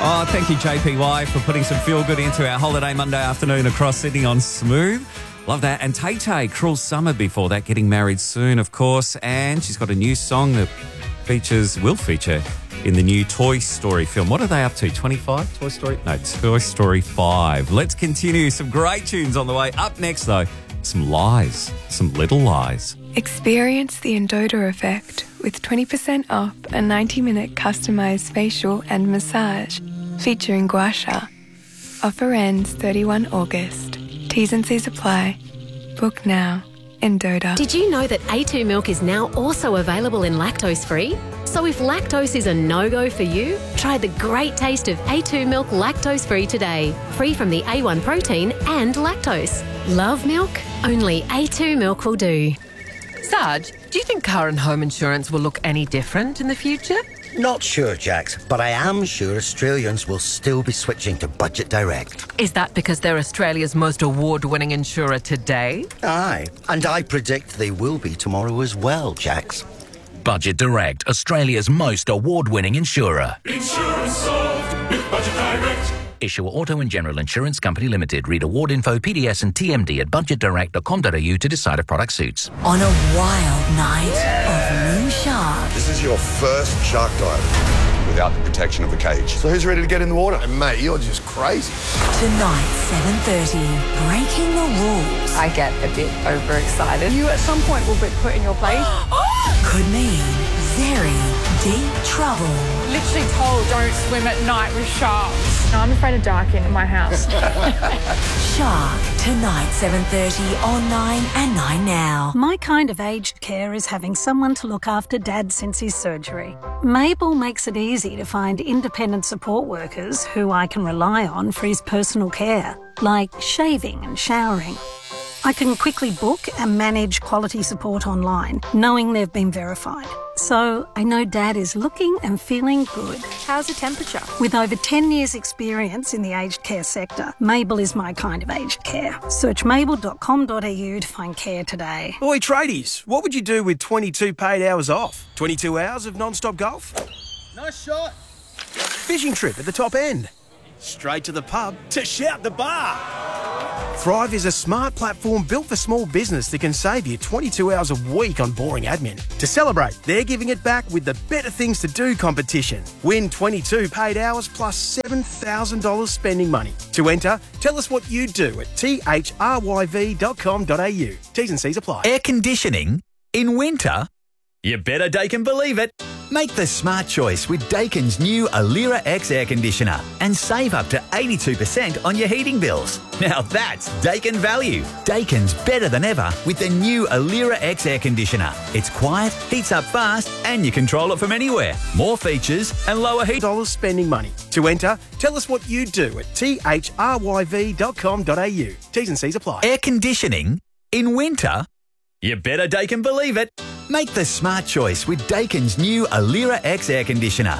Oh, thank you, JPY, for putting some feel-good into our holiday Monday afternoon across Sydney on Smooth. Love that. And Tay-Tay, Cruel Summer before that, getting married soon, of course. And she's got a new song that will feature in the new Toy Story film. What are they up to, 25? Toy Story? No, Toy Story 5. Let's continue. Some great tunes on the way. Up next, though, some lies, some little lies. Experience the Endota effect with 20% off a 90-minute customised facial and massage featuring Gua Sha. Offer ends 31 August. T's and C's apply. Book now. Endota. Did you know that A2 milk is now also available in lactose-free? So if lactose is a no-go for you, try the great taste of A2 milk lactose-free today. Free from the A1 protein and lactose. Love milk? Only A2 milk will do. Sarge, do you think car and home insurance will look any different in the future? Not sure, Jax, but I am sure Australians will still be switching to Budget Direct. Is that because they're Australia's most award-winning insurer today? Aye, and I predict they will be tomorrow as well, Jax. Budget Direct, Australia's most award-winning insurer. Insurance solved with Budget Direct. Issuer Auto and General Insurance Company Limited. Read award info, PDS and TMD at budgetdirect.com.au to decide if product suits. On a wild night of moon sharks. This is your first shark dive without the protection of the cage. So who's ready to get in the water? And mate, you're just crazy. Tonight, 7:30, breaking the rules. I get a bit overexcited. You at some point will be put in your place. Could mean very deep trouble. Literally told don't swim at night with sharks. No, I'm afraid of darking in my house. Shark, tonight 7:30 on 9 and 9 Now. My kind of aged care is having someone to look after Dad since his surgery. Mabel makes it easy to find independent support workers who I can rely on for his personal care, like shaving and showering. I can quickly book and manage quality support online, knowing they've been verified. So I know Dad is looking and feeling good. How's the temperature? With over 10 years' experience in the aged care sector, Mabel is my kind of aged care. Search mabel.com.au to find care today. Oi, tradies, what would you do with 22 paid hours off? 22 hours of non-stop golf? Nice shot. Fishing trip at the top end? Straight to the pub to shout the bar? Thrive is a smart platform built for small business that can save you 22 hours a week on boring admin. To celebrate, they're giving it back with the Better Things to Do competition. Win 22 paid hours plus $7,000 spending money. To enter, tell us what you do at thryv.com.au. T's and C's apply. Air conditioning in winter? You better Daikin believe it. Make the smart choice with Daikin's new Alira X air conditioner and save up to 82% on your heating bills. Now that's Daikin value. Daikin's better than ever with the new Alira X air conditioner. It's quiet, heats up fast, and you control it from anywhere. More features and lower heat dollars spending money. To enter, tell us what you do at thryv.com.au. T's and C's apply. Air conditioning in winter? You better Daikin believe it. Make the smart choice with Daikin's new Alira X air conditioner